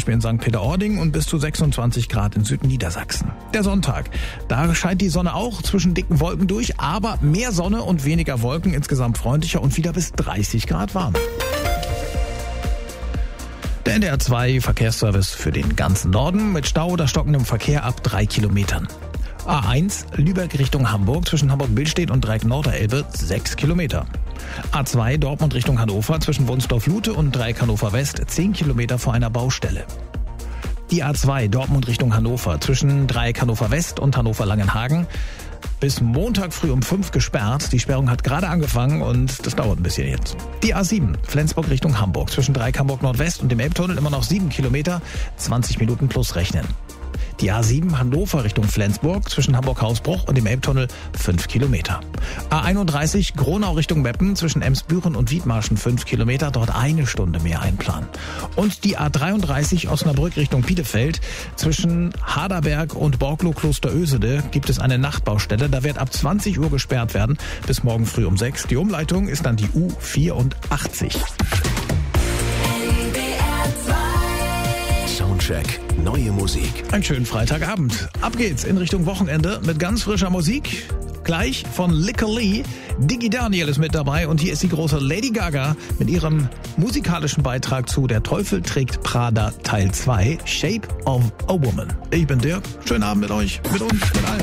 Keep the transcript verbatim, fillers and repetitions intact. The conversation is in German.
Beispiel in Sankt Peter-Ording und bis zu sechsundzwanzig Grad in Südniedersachsen. Der Sonntag, da scheint die Sonne auch zwischen dicken Wolken durch, aber mehr Sonne und weniger Wolken, insgesamt freundlicher und wieder bis dreißig Grad warm. Der N D R zwei Verkehrsservice für den ganzen Norden mit Stau oder stockendem Verkehr ab drei Kilometern. A eins Lübeck Richtung Hamburg zwischen Hamburg-Billstedt und Dreieck-Norderelbe sechs Kilometer. A zwei Dortmund Richtung Hannover zwischen Wunsdorf-Lute und Dreieck Hannover West zehn Kilometer vor einer Baustelle. Die A zwei Dortmund Richtung Hannover zwischen Dreieck Hannover West und Hannover Langenhagen bis Montag früh um fünf gesperrt. Die Sperrung hat gerade angefangen und das dauert ein bisschen jetzt. Die A sieben Flensburg Richtung Hamburg zwischen Dreieck Hamburg Nordwest und dem Elbtunnel immer noch sieben Kilometer, zwanzig Minuten plus rechnen. Die A sieben Hannover Richtung Flensburg zwischen Hamburg-Hausbruch und dem Elbtunnel fünf Kilometer. A einunddreißig Gronau Richtung Meppen zwischen Emsbüren und Wiedmarschen fünf Kilometer, dort eine Stunde mehr einplanen. Und die A dreiunddreißig Osnabrück Richtung Bielefeld zwischen Haderberg und Borglo-Klosterösede gibt es eine Nachtbaustelle. Da wird ab zwanzig Uhr gesperrt werden bis morgen früh um sechs. Die Umleitung ist dann die U vierundachtzig. Soundcheck. Neue Musik. Einen schönen Freitagabend. Ab geht's in Richtung Wochenende mit ganz frischer Musik. Gleich von Licker Lee. Diggy Daniel ist mit dabei und hier ist die große Lady Gaga mit ihrem musikalischen Beitrag zu Der Teufel trägt Prada Teil zwei, Shape of a Woman. Ich bin Dirk. Schönen Abend mit euch, mit uns, mit allen.